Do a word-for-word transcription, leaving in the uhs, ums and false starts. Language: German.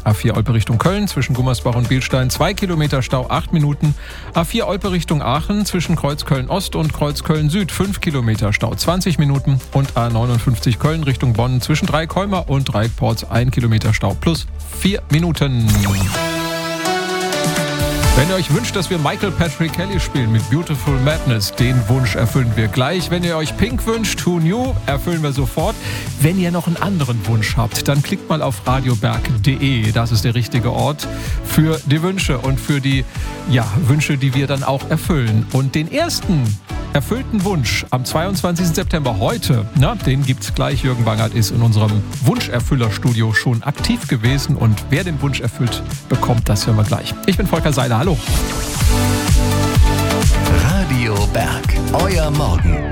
A vier Olpe Richtung Köln zwischen Gummersbach und Bilstein zwei Kilometer Stau, acht Minuten. A vier Olpe Richtung Aachen zwischen Kreuz Köln Ost und Kreuz Köln Süd fünf Kilometer Stau, zwanzig Minuten. Und A neunundfünfzig Köln Richtung Bonn zwischen Dreieckholmer und Dreieckporz ein Kilometer Stau plus vier Minuten. Wenn ihr euch wünscht, dass wir Michael Patrick Kelly spielen mit Beautiful Madness, den Wunsch erfüllen wir gleich. Wenn ihr euch Pink wünscht, Who Knew, erfüllen wir sofort. Wenn ihr noch einen anderen Wunsch habt, dann klickt mal auf radioberg punkt de. Das ist der richtige Ort für die Wünsche und für die ja, Wünsche, die wir dann auch erfüllen. Und den ersten erfüllten Wunsch am zweiundzwanzigsten September heute, na, den gibt's gleich. Jürgen Wangert ist in unserem Wunscherfüllerstudio schon aktiv gewesen und wer den Wunsch erfüllt bekommt, das hören wir gleich. Ich bin Volker Seiler, hallo. Radio Berg, euer Morgen.